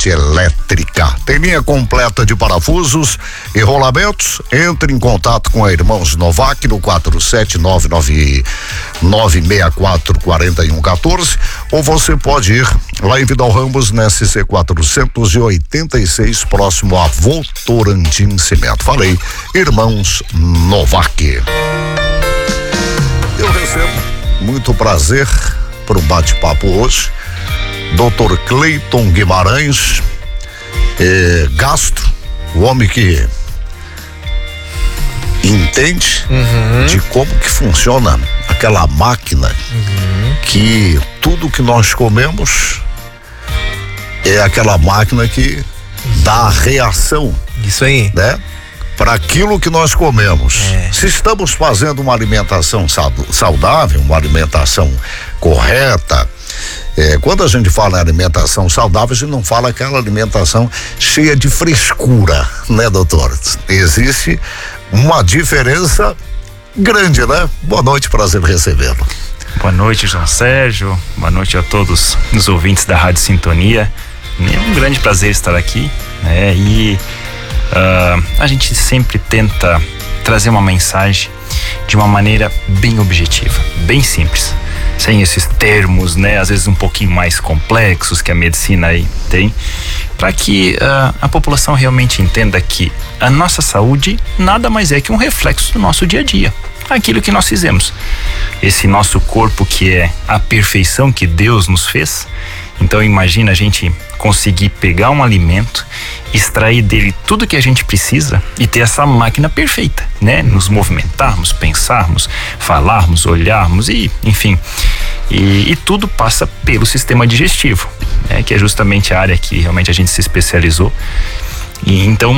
Energete Elétrica. Tem linha completa de parafusos e rolamentos. Entre em contato com a Irmãos Novak no 47999644114, ou você pode ir lá em Vidal Ramos, na SC 486, próximo a Votorantim Cimento. Falei, Irmãos Novak. Eu recebo muito prazer para o bate-papo hoje Dr. Cleiton Guimarães, gastro, o homem que entende de como que funciona aquela máquina que tudo que nós comemos é aquela máquina que dá a reação. Isso aí. Né? Para aquilo que nós comemos. Se estamos fazendo uma alimentação saudável, uma alimentação correta, quando a gente fala em alimentação saudável, a gente não fala aquela alimentação cheia de frescura, né, doutor? Existe uma diferença grande, né? Boa noite, prazer recebê-lo. Boa noite, João Sérgio, boa noite a todos os ouvintes da Rádio Sintonia. É um grande prazer estar aqui, né? E a gente sempre tenta trazer uma mensagem de uma maneira bem objetiva, bem simples, sem esses termos, né, às vezes um pouquinho mais complexos que a medicina aí tem, para que a população realmente entenda que a nossa saúde nada mais é que um reflexo do nosso dia a dia, aquilo que nós fizemos. Esse nosso corpo que é a perfeição que Deus nos fez. Então imagina a gente conseguir pegar um alimento, extrair dele tudo que a gente precisa e ter essa máquina perfeita, né? Nos movimentarmos, pensarmos, falarmos, olharmos e, enfim, e tudo passa pelo sistema digestivo, né? Que é justamente a área que realmente a gente se especializou. E então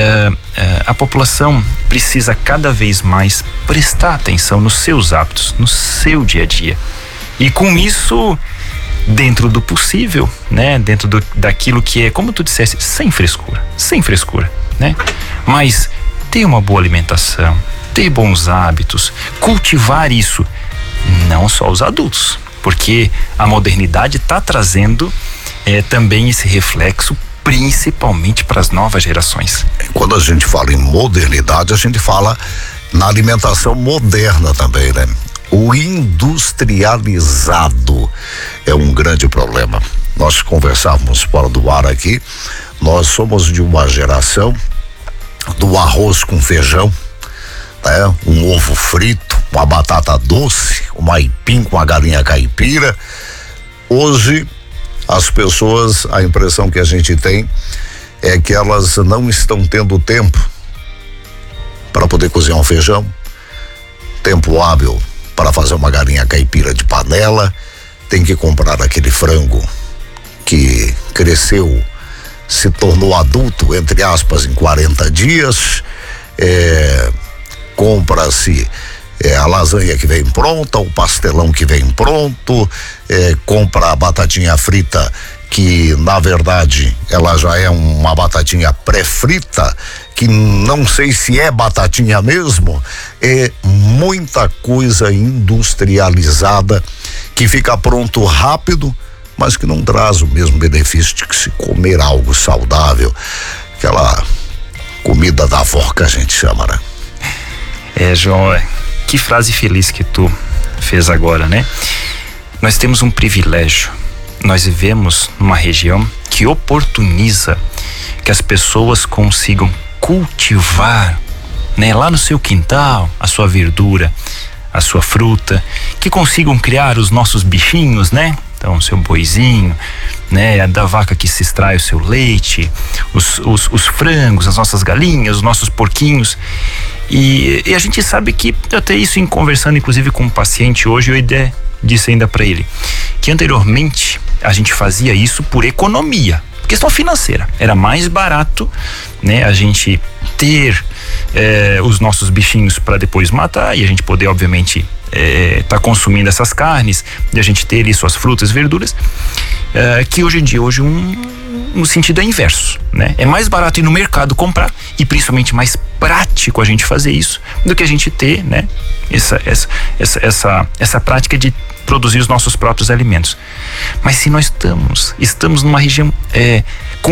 a população precisa cada vez mais prestar atenção nos seus hábitos, no seu dia a dia. E com isso, dentro do possível, né? Dentro daquilo que é, como tu disseste, sem frescura, né? Mas ter uma boa alimentação, ter bons hábitos, cultivar isso, não só os adultos, porque a modernidade está trazendo também esse reflexo, principalmente para as novas gerações. Quando a gente fala em modernidade, a gente fala na alimentação moderna também, né? O industrializado é um grande problema. Nós conversávamos fora do ar aqui, nós somos de uma geração do arroz com feijão, né? Um ovo frito, uma batata doce, uma aipim com a galinha caipira. Hoje, as pessoas, a impressão que a gente tem é que elas não estão tendo tempo para poder cozinhar um feijão, tempo hábil para fazer uma galinha caipira de panela, tem que comprar aquele frango que cresceu, se tornou adulto, entre aspas, em 40 dias, compra-se a lasanha que vem pronta, o pastelão que vem pronto, compra a batatinha frita, que na verdade ela já é uma batatinha pré-frita, que não sei se é batatinha mesmo. É muita coisa industrializada que fica pronto rápido, mas que não traz o mesmo benefício de que se comer algo saudável, aquela comida da avó que a gente chama, né? João, que frase feliz que tu fez agora, né? Nós temos um privilégio. Nós vivemos numa região que oportuniza que as pessoas consigam cultivar, né, lá no seu quintal, a sua verdura, a sua fruta, que consigam criar os nossos bichinhos, né? Então, o seu boizinho, né? A da vaca que se extrai o seu leite, os frangos, as nossas galinhas, os nossos porquinhos. E a gente sabe que, eu até isso em conversando inclusive com um paciente hoje, eu disse ainda para ele que anteriormente a gente fazia isso por economia, questão financeira. Era mais barato, né, a gente ter os nossos bichinhos para depois matar e a gente poder, obviamente, tá consumindo essas carnes, e a gente ter ali suas frutas, verduras, que hoje em dia, no sentido é inverso, né? É mais barato ir no mercado comprar e principalmente mais prático a gente fazer isso do que a gente ter, né? Essa prática de produzir os nossos próprios alimentos. Mas se nós estamos numa região